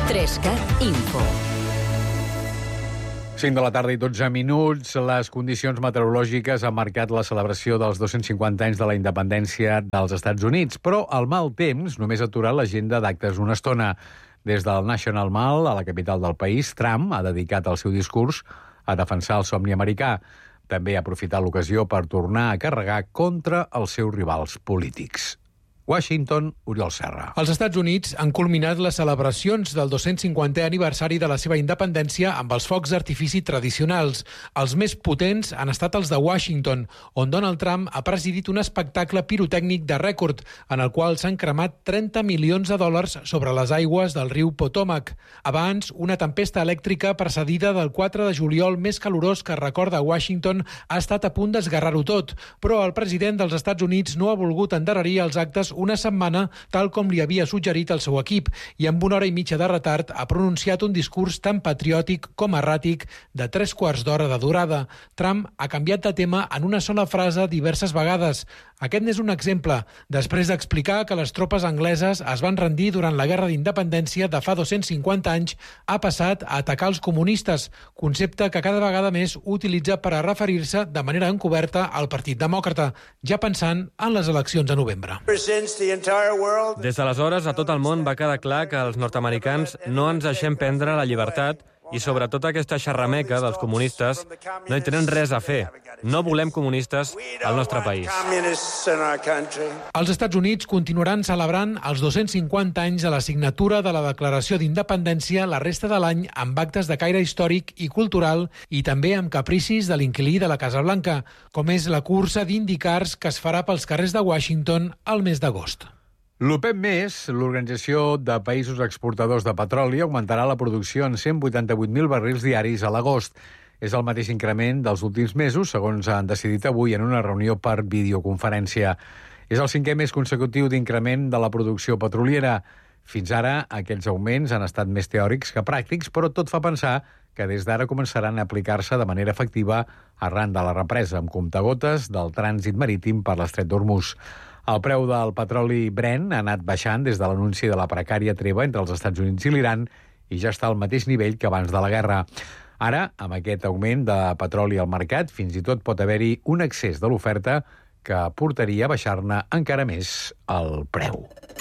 3CAT Info. 5 de la tarda i 12 minuts. Les condicions meteorològiques han marcat la celebració dels 250 anys de la independència dels Estats Units, però el mal temps només ha aturat l'agenda d'actes una estona. Des del National Mall, a la capital del país, Trump ha dedicat el seu discurs a defensar el somni americà. També ha aprofitat l'ocasió per tornar a carregar contra els seus rivals polítics. Washington, Oriol Serra. Els Estats Units han culminat les celebracions del 250è aniversari de la seva independència amb els focs d'artifici tradicionals. Els més potents han estat els de Washington, on Donald Trump ha presidit un espectacle pirotècnic de rècord, en el qual s'han cremat $30 milions sobre les aigües del riu Potomac. Abans, una tempesta elèctrica precedida del 4 de juliol més calorós que recorda Washington ha estat a punt d'esgarrar-ho tot, però el president dels Estats Units no ha volgut endarrerir els actes una setmana, tal com li havia suggerit el seu equip, i amb 1 hora i mitja de retard ha pronunciat un discurs tan patriòtic com erràtic de 3/4 d'hora de durada. Trump ha canviat de tema en una sola frase diverses vegades. Aquest n'és un exemple. Després d'explicar que les tropes angleses es van rendir durant la Guerra d'Independència de fa 250 anys, ha passat a atacar els comunistes, concepte que cada vegada més utilitza per a referir-se de manera encoberta al Partit Demòcrata, ja pensant en les eleccions de novembre. Des d'aleshores, a tot el món va quedar clar que els nord-americans no ens deixem prendre la llibertat i sobretot aquesta xerrameca dels comunistes no hi tenen res a fer. No volem comunistes al nostre país. Els Estats Units continuaran celebrant els 250 anys de la signatura de la Declaració d'Independència la resta de l'any amb actes de caire històric i cultural i també amb capricis de l'inquilí de la Casa Blanca, com és la cursa d'IndyCars que es farà pels carrers de Washington al mes d'agost. L'OPEP+, l'Organització de Països Exportadors de Petroli, augmentarà la producció en 188.000 barrils diaris a l'agost. És el mateix increment dels últims mesos, segons han decidit avui en una reunió per videoconferència. És el 5è mes consecutiu d'increment de la producció petroliera. Fins ara, aquests augments han estat més teòrics que pràctics, però tot fa pensar que des d'ara començaran a aplicar-se de manera efectiva arran de la represa amb comptagotes del trànsit marítim per l'estret d'Hormuz. El preu del petroli Brent ha anat baixant des de l'anunci de la precària treva entre els Estats Units i l'Iran i ja està al mateix nivell que abans de la guerra. Ara, amb aquest augment de petroli al mercat, fins i tot pot haver-hi un excés de l'oferta que portaria a baixar-ne encara més el preu.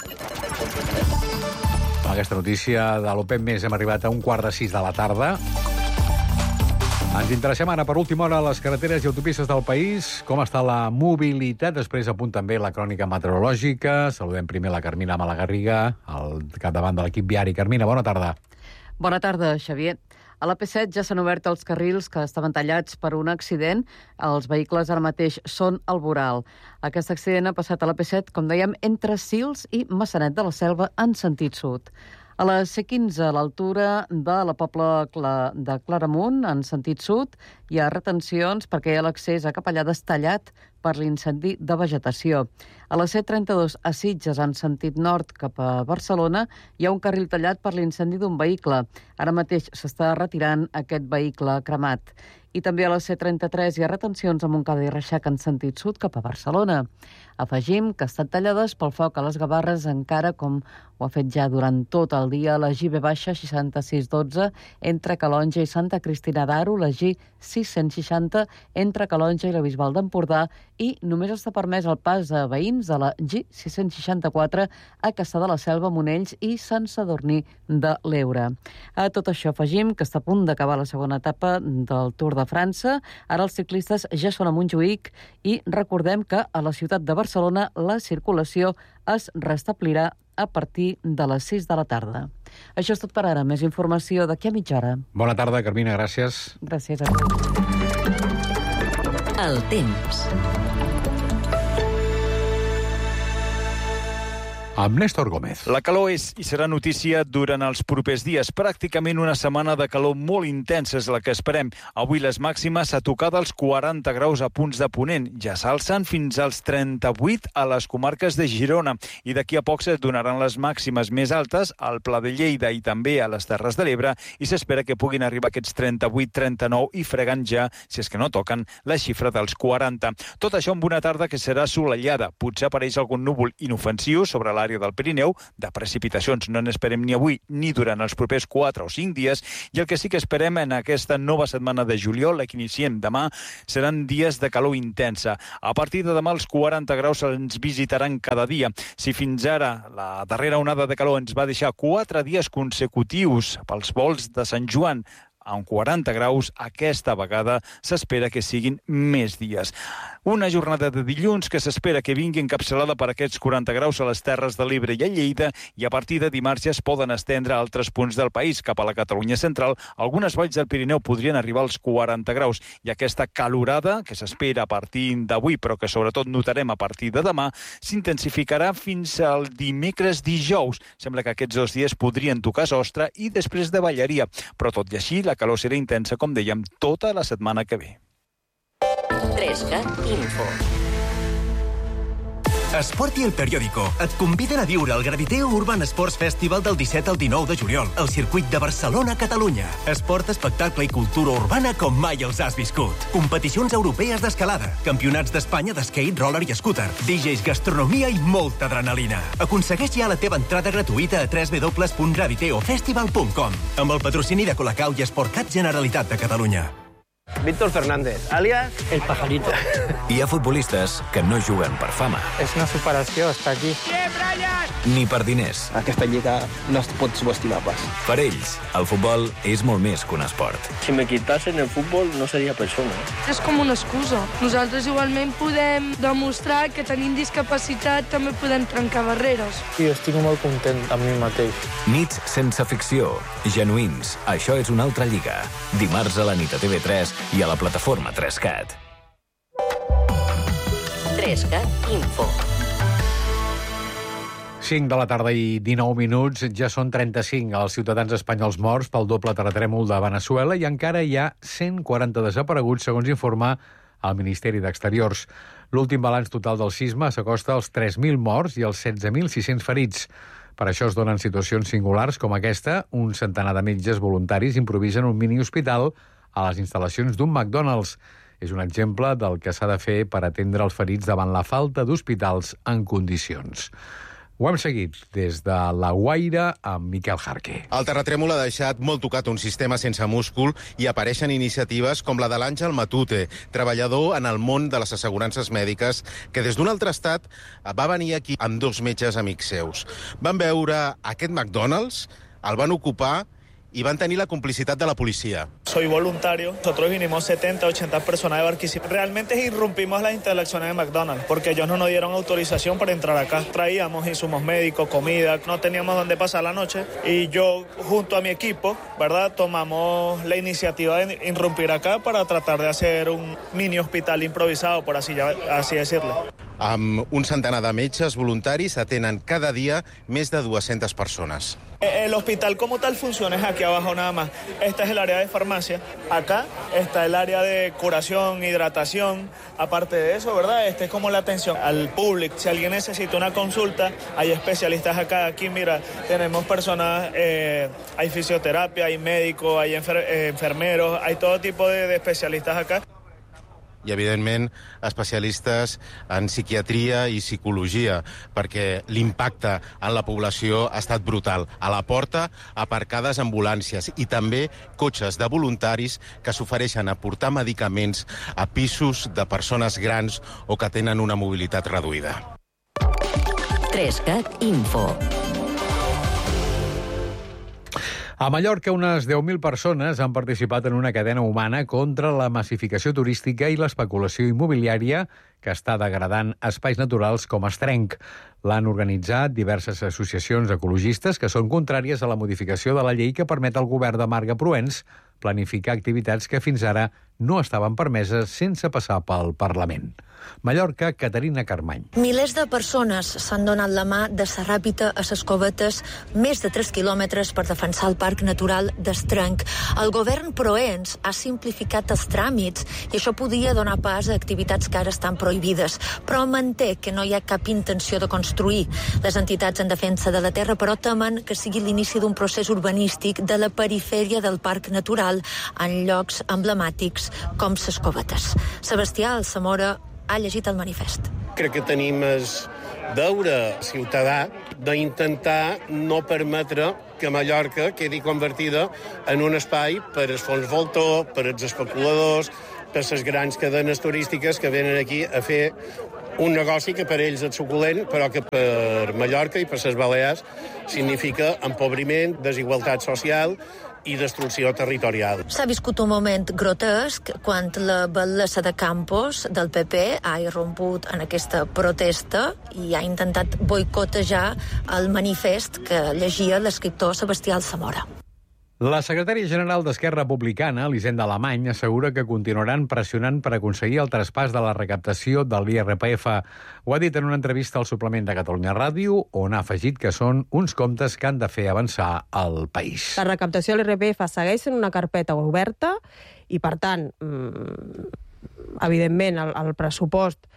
Amb aquesta notícia de l'OPEP+ hem arribat a 5:15 de la tarda. Ens interessem ara per última hora a les carreteres i autopistes del país. Com està la mobilitat? Després a punt també la crònica meteorològica. Saludem primer la Carmina Malagarriga, al capdavant de l'equip viari. Carmina, bona tarda. Bona tarda, Xavier. A la P7 ja s'han obert els carrils que estaven tallats per un accident. Els vehicles ara mateix són al voral. Aquest accident ha passat a la P7, com dèiem, entre Sils i Maçanet de la Selva en sentit sud. A la C15, a l'altura de la Pobla de Claramunt, en sentit sud, hi ha retencions perquè hi ha l'accés a Capellades tallat per l'incendi de vegetació. A la C32, a Sitges, en sentit nord cap a Barcelona, hi ha un carril tallat per l'incendi d'un vehicle. Ara mateix s'està retirant aquest vehicle cremat. I també a la C33 hi ha retencions a Montcada i Reixac en sentit sud cap a Barcelona. Afegim que estan tallades pel foc a les Gavarres encara com ho ha fet ja durant tot el dia la G6612 entre Calonja i Santa Cristina d'Aro, la G660 entre Calonja i la Bisbal d'Empordà i només està permès el pas de veïns de la G664 a Cassà de la Selva, Monells i Sant Sadurní de l'Eure. A tot això afegim que està a punt d'acabar la segona etapa del Tour de França. Ara els ciclistes ja són a Montjuïc i recordem que a la ciutat de Barcelona la circulació es restablirà a partir de les 6 de la tarda. Això és tot per ara. Més informació d'aquí a mitja hora. Bona tarda, Carmina. Gràcies. Gràcies a tu. El temps. Amb Néstor Gómez. La calor és i serà notícia durant els propers dies. Pràcticament una setmana de calor molt intensa és la que esperem. Avui les màximes a tocar dels 40 graus a punts de Ponent. Ja s'alcen fins als 38 a les comarques de Girona. I d'aquí a poc es donaran les màximes més altes al Pla de Lleida i també a les Terres de l'Ebre i s'espera que puguin arribar aquests 38-39 i fregant ja, si és que no toquen, la xifra dels 40. Tot això amb una tarda que serà assolellada. Potser apareix algun núvol inofensiu sobre l'àrea l'àrea del Pirineu. De precipitacions no n'esperem ni avui ni durant els propers 4 o 5 dies, i el que sí que esperem en aquesta nova setmana de juliol, la que iniciem demà, seran dies de calor intensa. A partir de demà els 40 graus ens visitaran cada dia. Si fins ara la darrera onada de calor ens va deixar 4 dies consecutius pels volts de Sant Joan amb 40 graus, aquesta vegada s'espera que siguin més dies. Una jornada de dilluns que s'espera que vingui encapçalada per aquests 40 graus a les Terres de l'Ebre i a Lleida, i a partir de dimarts ja es poden estendre a altres punts del país. Cap a la Catalunya central, algunes valls del Pirineu podrien arribar als 40 graus, i aquesta calorada, que s'espera a partir d'avui, però que sobretot notarem a partir de demà, s'intensificarà fins al dijous. Sembla que aquests 2 dies podrien tocar sostre i després davallaria, però tot i així la calor serà intensa, com dèiem, tota la setmana que ve. 3CAT Info. Esport i El Periódico et conviden a viure el Graviteo Urban Sports Festival del 17 al 19 de juliol al circuit de Barcelona, Catalunya. Esport, espectacle i cultura urbana com mai els has viscut. Competicions europees d'escalada, campionats d'Espanya d'skate, roller i scooter, DJs, gastronomia i molta adrenalina. Aconsegueix ja la teva entrada gratuïta a www.graviteofestival.com amb el patrocini de Colacao i Sportcat Generalitat de Catalunya. Víctor Fernández, alias El Pajarito. Hi ha futbolistes que no juguen per fama. És una superació estar aquí. Ni per diners. Aquesta lliga no es pot subestimar pas. Per ells, el futbol és molt més que un esport. Si me quitasen el futbol no seria persona. És com una excusa. Nosaltres igualment podem demostrar que tenim discapacitat, també podem trencar barreres. Jo estic molt content amb mi mateix. Nits sense ficció, genuïns. Això és una altra lliga. Dimarts a la nit a TV3 i a la plataforma 3CAT. 3CAT Info. 5 de la tarda i 19 minuts, ja són 35 els ciutadans espanyols morts pel doble terratrèmol de Veneçuela i encara hi ha 140 desapareguts, segons informa el Ministeri d'Exteriors. L'últim balanç total del sisme s'acosta als 3.000 morts i als 16.600 ferits. Per això es donen situacions singulars com aquesta. Un centenar de metges voluntaris improvisen un mini-hospital a les instal·lacions d'un McDonald's. És un exemple del que s'ha de fer per atendre els ferits davant la falta d'hospitals en condicions. Ho hem seguit des de La Guaira amb Miquel Jarque. El terratrèmol ha deixat molt tocat un sistema sense múscul i apareixen iniciatives com la de l'Àngel Matute, treballador en el món de les assegurances mèdiques, que des d'un altre estat va venir aquí amb 2 metges amics seus. Van veure aquest McDonald's, el van ocupar y van a tener la complicidad de la policía. Soy voluntario. Nosotros vinimos 70, 80 personas de Barquisimeto. Realmente irrumpimos las instalaciones de McDonald's porque ellos no nos dieron autorización para entrar acá. Traíamos insumos médicos, comida, no teníamos dónde pasar la noche y yo junto a mi equipo, ¿verdad?, tomamos la iniciativa de irrumpir acá para tratar de hacer un mini hospital improvisado, por así decirlo. Amb un centenar de metges voluntaris atenen cada dia més de 200 persones. El hospital como tal funciona es aquí abajo nada más. Esta es el área de farmacia. Acá está el área de curación, hidratación. Aparte de eso, ¿verdad? Este es como la atención al público. Si alguien necesita una consulta, hay especialistas acá. Aquí, mira, tenemos personas, hay fisioterapia, hay médicos, hay enfermeros, hay todo tipo de especialistas acá. I, evidentment, especialistes en psiquiatria i psicologia, perquè l'impacte en la població ha estat brutal. A la porta, aparcades ambulàncies i també cotxes de voluntaris que s'ofereixen a portar medicaments a pisos de persones grans o que tenen una mobilitat reduïda. 3CAT Info. A Mallorca, unes 10.000 persones han participat en una cadena humana contra la massificació turística i l'especulació immobiliària que està degradant espais naturals com Estrenc. L'han organitzat diverses associacions ecologistes que són contràries a la modificació de la llei que permet al govern de Marga Proens planificar activitats que fins ara no estaven permeses sense passar pel Parlament. Mallorca, Caterina Carmany. Milers de persones s'han donat la mà de Sarràpita a ses Covetes, més de 3 quilòmetres per defensar el Parc Natural d'Estrenc. El govern Proens ha simplificat els tràmits i això podia donar pas a activitats que ara estan prohibides, però manté que no hi ha cap intenció de construir. Les entitats en defensa de la terra, però, temen que sigui l'inici d'un procés urbanístic de la perifèria del Parc Natural en llocs emblemàtics com ses Covetes. Sebastià Alsamora ha llegit el manifest. Crec que tenim deure ciutadà d'intentar no permetre que Mallorca quedi convertida en un espai per als fons voltor, per als especuladors, per les grans cadenes turístiques que venen aquí a fer un negoci que per ells és suculent, però que per Mallorca i per les Balears significa empobriment, desigualtat social i destrucció territorial. S'ha viscut un moment grotesc quan la batllessa de Campos del PP ha irromput en aquesta protesta i ha intentat boicotejar el manifest que llegia l'escriptor Sebastià Alsamora. La secretària general d'Esquerra Republicana, Elisenda Alemany, assegura que continuaran pressionant per aconseguir el traspàs de la recaptació del l'IRPF. Ho ha dit en una entrevista al suplement de Catalunya Ràdio, on ha afegit que són uns comptes que han de fer avançar el país. La recaptació de l'IRPF segueix sent una carpeta oberta i, per tant, evidentment, el pressupost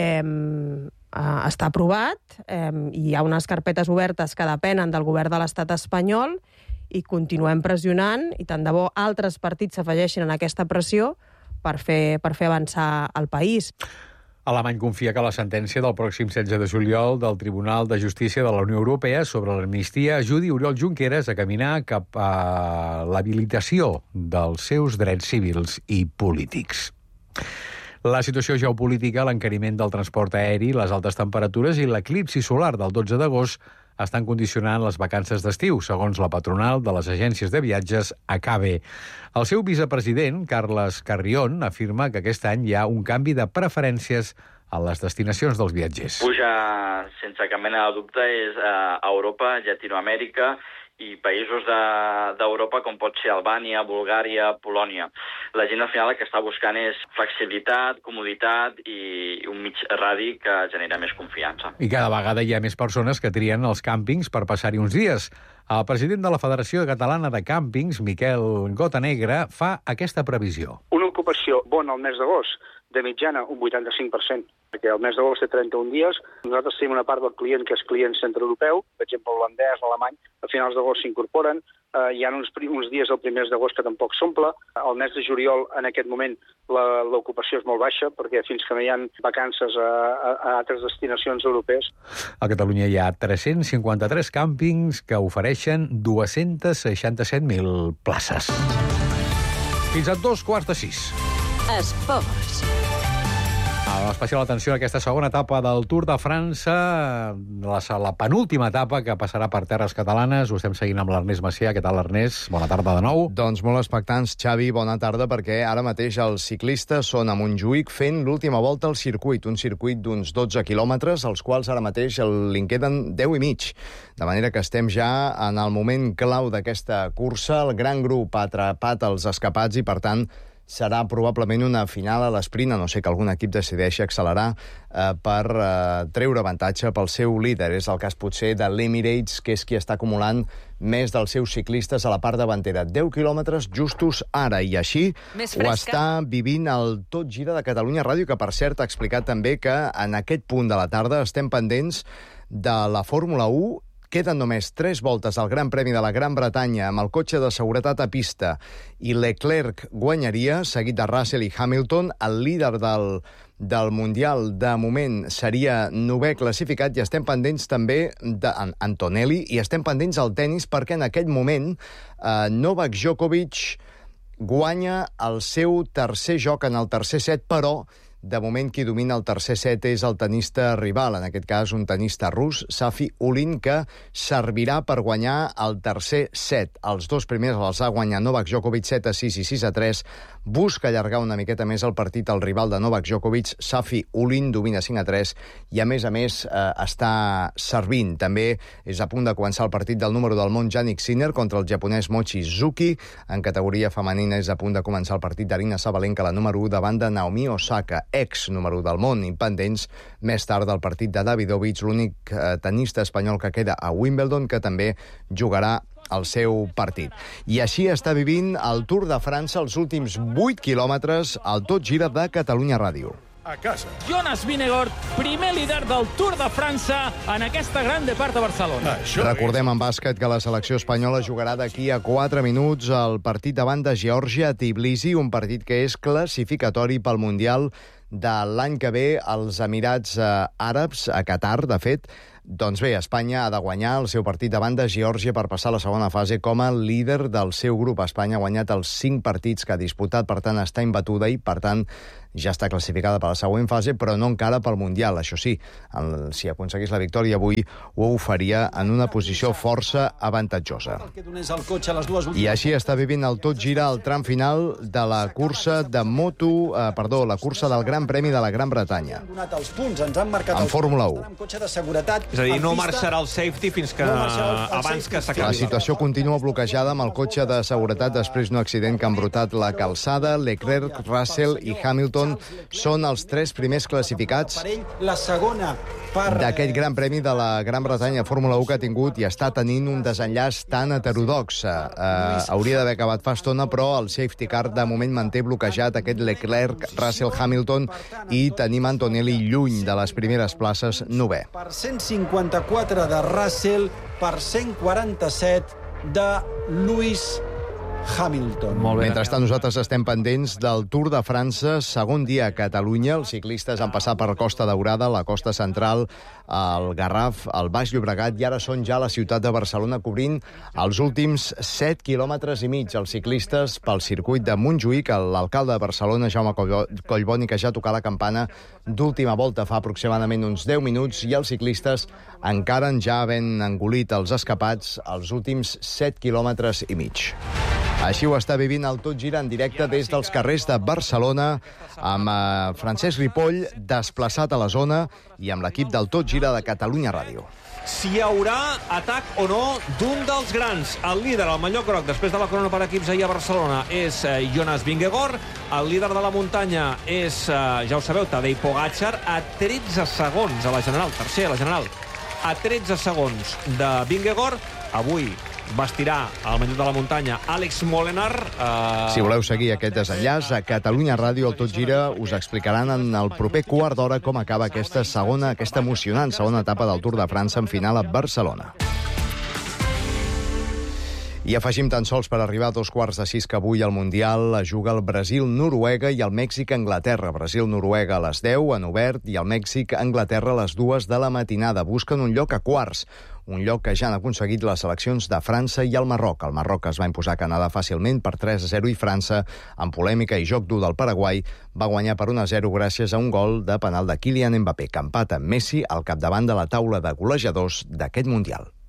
està aprovat, hi ha unes carpetes obertes que depenen del govern de l'estat espanyol i continuem pressionant, i tant de bo altres partits s'afegeixin en aquesta pressió per fer avançar el país. Alemany confia que la sentència del pròxim 16 de juliol del Tribunal de Justícia de la Unió Europea sobre l'amnistia ajudi Oriol Junqueras a caminar cap a l'habilitació dels seus drets civils i polítics. La situació geopolítica, l'encariment del transport aeri, les altes temperatures i l'eclipsi solar del 12 d'agost estan condicionant les vacances d'estiu, segons la patronal de les agències de viatges ACABE. El seu vicepresident, Carles Carrión, afirma que aquest any hi ha un canvi de preferències a les destinacions dels viatgers. Puja, sense cap mena de dubte, és a Europa, Llatinoamèrica i països d'Europa com pot ser Albània, Bulgària, Polònia. La gent al final el que està buscant és flexibilitat, comoditat i un mig radi que genera més confiança. I cada vegada hi ha més persones que trien els càmpings per passar-hi uns dies. El president de la Federació Catalana de Càmpings, Miquel Gotanegra, fa aquesta previsió. Una ocupació bona al mes d'agost, de mitjana un 85%, perquè el mes d'agost té 31 dies. Nosaltres tenim una part del client que és client centreeuropeu, per exemple, holandès, alemany, a finals d'agost s'incorporen. Hi ha uns dies el primers d'agost que tampoc s'omple. El mes de juliol, en aquest moment, l'ocupació és molt baixa, perquè fins que no hi ha vacances a altres destinacions europees. A Catalunya hi ha 353 càmpings que ofereixen 267.000 places. Fins a 5:45. Esports. Especial atenció a aquesta segona etapa del Tour de França, la penúltima etapa que passarà per terres catalanes. Ho estem seguint amb l'Ernest Macià. Què tal, Ernest? Bona tarda de nou. Doncs molt expectants, Xavi. Bona tarda, perquè ara mateix els ciclistes són a Montjuïc fent l'última volta al circuit, un circuit d'uns 12 quilòmetres, als quals ara mateix li'n queden 10 i mig. De manera que estem ja en el moment clau d'aquesta cursa. El gran grup ha atrapat els escapats i, per tant, serà probablement una final a l'esprint, a no ser que algun equip decideixi accelerar per treure avantatge pel seu líder. És el cas potser de l'Emirates, que és qui està acumulant més dels seus ciclistes a la part davantera. 10 quilòmetres justos ara, i així ho està vivint el Tot Gira de Catalunya Ràdio, que per cert ha explicat també que en aquest punt de la tarda estem pendents de la Fórmula 1. Queden només 3 voltes al Gran Premi de la Gran Bretanya amb el cotxe de seguretat a pista i Leclerc guanyaria, seguit de Russell i Hamilton. El líder del Mundial, de moment, seria 9è classificat, i estem pendents també d'Antonelli, i estem pendents al tennis, perquè en aquest moment Novak Djokovic guanya el seu tercer joc en el tercer set, però de moment qui domina el tercer set és el tenista rival, en aquest cas un tenista rus, Safi Ulin, que servirà per guanyar el tercer set. Els dos primers els ha guanyat Novak Djokovic 7-6 i 6-3. Busca allargar una miqueta més el partit el rival de Novak Djokovic. Safi Ulin domina 5-3 i, a més, està servint. També és a punt de començar el partit del número del món Jannik Sinner contra el japonès Mochi Suzuki. En categoria femenina és a punt de començar el partit d'Arina Sabalenka, la número 1, davant de Naomi Osaka, ex número del món. Impendents més tard del partit de Davidovich, l'únic tenista espanyol que queda a Wimbledon, que també jugarà el seu partit. I així està vivint el Tour de França els últims 8 quilòmetres al Tot Gira de Catalunya Ràdio. A casa. Jonas Vingegaard, primer líder del Tour de França en aquesta Gran Depart de Barcelona. Recordem en bàsquet que la selecció espanyola jugarà d'aquí a 4 minuts el partit davant de Geòrgia a Tbilisi, un partit que és classificatori pel Mundial de l'any que ve als Emirats Àrabs, a Qatar, de fet. Doncs bé, Espanya ha de guanyar el seu partit davant de Geòrgia per passar a la segona fase com a líder del seu grup. Espanya ha guanyat els 5 partits que ha disputat, per tant està imbatuda i, per tant, ja està classificada per la següent fase, però no encara pel Mundial. Això sí, si aconseguís la victòria avui, ho faria en una posició força avantatjosa. I així està vivint el tot gira el tram final de la cursa de la cursa del Gran Premi de la Gran Bretanya. En Fórmula 1. És a dir, no marxarà el safety fins que abans que s'acabi. La situació continua bloquejada amb el cotxe de seguretat després d'un accident que ha embrutat la calçada. Leclerc, Russell i Hamilton són els 3 primers classificats d'aquest Gran Premi de la Gran Bretanya Fórmula 1 que ha tingut i està tenint un desenllaç tan heterodox. Hauria d'haver acabat fa estona, però el safety car de moment manté bloquejat aquest Leclerc, Russell, Hamilton i tenim Antonelli lluny de les primeres places, 9è. Per 154 de Russell, per 147 de Lewis Hamilton. Mentrestant, nosaltres estem pendents del Tour de França, segon dia a Catalunya. Els ciclistes han passat per Costa Daurada, la Costa Central, el Garraf, el Baix Llobregat, i ara són ja a la ciutat de Barcelona, cobrint els últims 7 quilòmetres i mig. Els ciclistes pel circuit de Montjuïc, l'alcalde de Barcelona, Jaume Collboni, que ja ha tocat la campana d'última volta fa aproximadament uns 10 minuts, i els ciclistes encara ja havent engolit els escapats els últims 7 quilòmetres i mig. Així ho està vivint el Tot Gira en directe des dels carrers de Barcelona, amb Francesc Ripoll desplaçat a la zona i amb l'equip del Tot Gira de Catalunya Ràdio. Si hi haurà atac o no d'un dels grans. El líder, el mallot groc, després de la corona per equips ahir a Barcelona, és Jonas Vingegaard. El líder de la muntanya és, ja ho sabeu, Tadej Pogačar, a 13 segons a la general, tercer a la general, a 13 segons de Vingegaard. Avui vestirà el mallot de la muntanya Àlex Molenaar. Si voleu seguir aquest desenllaç, a Catalunya Ràdio, el Tot Gira, us explicaran en el proper quart d'hora com acaba aquesta emocionant segona etapa del Tour de França en final a Barcelona. I afegim tan sols per arribar a 5:15 que avui al Mundial juga el Brasil-Noruega i el Mèxic-Anglaterra. Brasil-Noruega a les 10 en obert i el Mèxic-Anglaterra a les 2 de la matinada. Busquen un lloc a quarts, un lloc que ja han aconseguit les seleccions de França i el Marroc. El Marroc es va imposar a Canadà fàcilment per 3-0 i França, amb polèmica i joc dur del Paraguai, va guanyar per 1-0 gràcies a un gol de penal de Kylian Mbappé, que empata Messi al capdavant de la taula de golejadors d'aquest Mundial.